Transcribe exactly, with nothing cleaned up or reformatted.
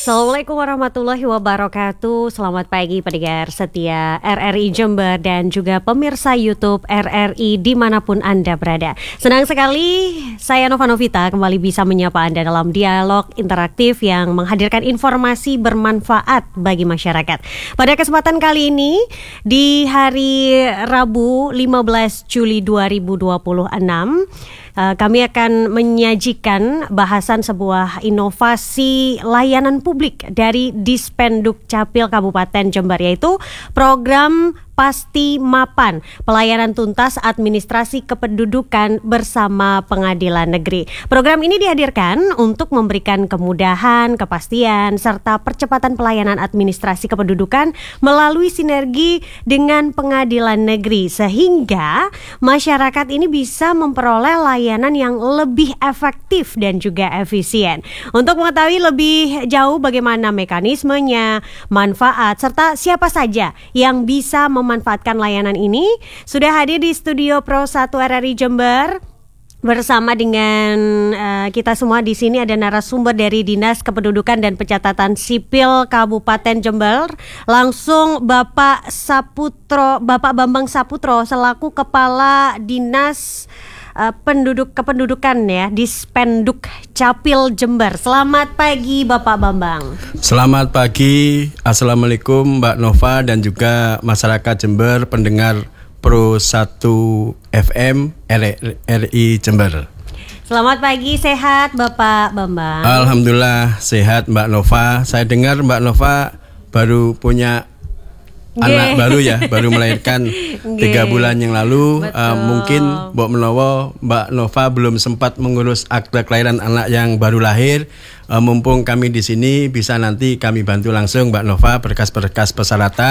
Assalamualaikum warahmatullahi wabarakatuh. Selamat pagi pendengar setia R R I Jember dan juga pemirsa YouTube R R I dimanapun Anda berada. Senang sekali saya Nova Novita kembali bisa menyapa Anda dalam dialog interaktif yang menghadirkan informasi bermanfaat bagi masyarakat. Pada kesempatan kali ini di hari Rabu lima belas Juli dua ribu dua puluh enam, kami akan menyajikan bahasan sebuah inovasi layanan publik dari Dispenduk Capil Kabupaten Jember, yaitu program Pasti Mapan, pelayanan tuntas administrasi kependudukan bersama Pengadilan Negeri. Program ini dihadirkan untuk memberikan kemudahan, kepastian, serta percepatan pelayanan administrasi kependudukan melalui sinergi dengan Pengadilan Negeri, sehingga masyarakat ini bisa memperoleh layanan yang lebih efektif dan juga efisien. Untuk mengetahui lebih jauh bagaimana mekanismenya, manfaat, serta siapa saja yang bisa mem memanfaatkan layanan ini, sudah hadir di studio Pro satu R R I Jember bersama dengan uh, kita semua. Di sini ada narasumber dari Dinas Kependudukan dan Pencatatan Sipil Kabupaten Jember, langsung Bapak Saputro, Bapak Bambang Saputro selaku Kepala Dinas Uh, penduduk kependudukan ya Dispenduk Capil Jember. Selamat pagi Bapak Bambang. Selamat pagi, Assalamualaikum Mbak Nova dan juga masyarakat Jember, pendengar Pro satu F M R R I Jember. Selamat pagi, sehat Bapak Bambang? Alhamdulillah sehat Mbak Nova. Saya dengar Mbak Nova baru punya Nge. anak baru ya, baru melahirkan tiga bulan yang lalu. uh, Mungkin Mbak Menowo, Mbak Nova belum sempat mengurus akte kelahiran anak yang baru lahir. uh, Mumpung kami di sini, bisa nanti kami bantu langsung Mbak Nova berkas-berkas persyaratan.